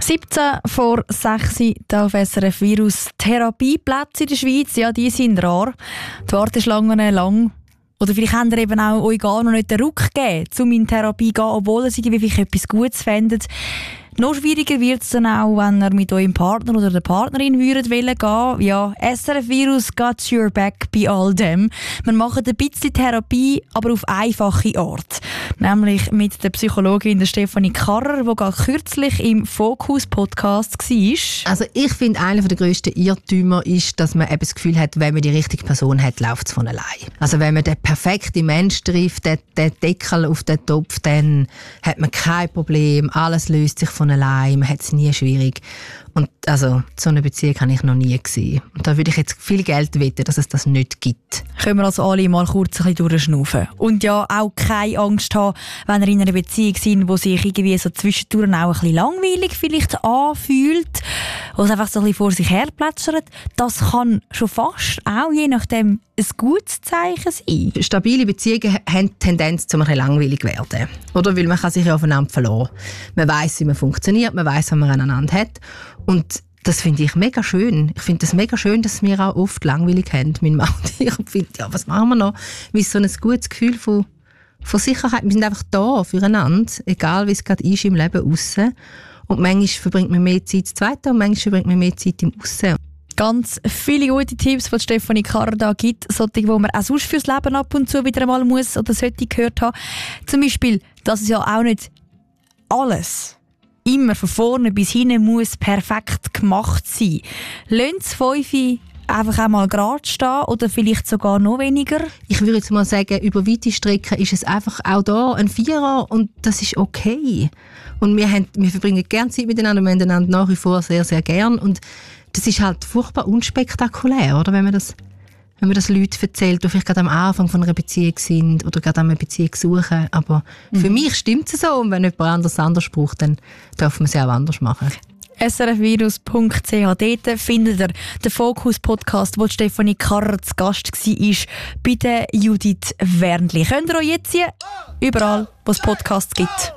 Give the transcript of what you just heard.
17:06 auf SRF Virus. Therapieplätze in der Schweiz, ja, die sind rar. Die Warteschlangen lang. Oder vielleicht habt ihr eben auch euch gar noch nicht den Ruck gegeben, um in Therapie zu gehen, obwohl ihr irgendwie etwas Gutes fändet. Noch schwieriger wird es dann auch, wenn ihr mit eurem Partner oder der Partnerin würdet gehen. Ja, SRF Virus got your back bei all dem. Wir machen ein bisschen Therapie, aber auf einfache Art. Nämlich mit der Psychologin der Stefanie Karrer, die gerade kürzlich im Focus-Podcast war. Also ich finde, einer der grössten Irrtümer ist, dass man eben das Gefühl hat, wenn man die richtige Person hat, läuft es von allein. Also wenn man den perfekten Mensch trifft, den Deckel auf den Topf, dann hat man kein Problem, alles löst sich von allein, man hat es nie schwierig. Und also, so eine Beziehung habe ich noch nie gesehen. Und da würde ich jetzt viel Geld wetten, dass es das nicht gibt. Können wir also alle mal kurz ein bisschen durchschnaufen. Und ja, auch keine Angst haben, wenn ihr in einer Beziehung seid, die sich irgendwie so zwischendurch auch ein bisschen langweilig vielleicht anfühlt, wo es einfach so ein bisschen vor sich her plätschert. Das kann schon fast auch je nachdem ein gutes Zeichen sein. Stabile Beziehungen haben die Tendenz, zum ein bisschen langweilig zu werden. Oder weil man kann sich ja aufeinander verlassen. Man weiss, wie man funktioniert, man weiss, was man aneinander hat. Und das finde ich mega schön. Ich finde das mega schön, dass wir auch oft langweilig haben, mein Mann und ich. Und finde, ja, was machen wir noch? Wie so ein gutes Gefühl von Sicherheit. Wir sind einfach da füreinander, egal wie es gerade ist im Leben aussen. Und manchmal verbringt man mehr Zeit zu zweit und manchmal verbringt man mehr Zeit im Aussen. Ganz viele gute Tipps, die Stefanie Karrer da gibt, solche, die man auch sonst fürs Leben ab und zu wieder einmal muss oder sollte gehört haben. Zum Beispiel, dass es ja auch nicht alles immer von vorne bis hinten muss perfekt gemacht sein. Lassen Sie 5 einfach einmal gerade stehen oder vielleicht sogar noch weniger? Ich würde jetzt mal sagen, über weite Strecken ist es einfach auch da ein Vierer und das ist okay. Und wir verbringen gerne Zeit miteinander, wir haben einander nach wie vor sehr, sehr gern und das ist halt furchtbar unspektakulär, oder? Wenn man das Leuten erzählt, die vielleicht gerade am Anfang von einer Beziehung sind oder gerade eine Beziehung suchen. Aber für mich stimmt es so. Und wenn jemand anders braucht, dann darf man es auch anders machen. srfvirus.ch, dort findet ihr den Focus-Podcast, wo Stefanie Karrer zu Gast war, bei der Judith Wernli. Könnt ihr euch jetzt sehen? Überall, wo es Podcasts gibt.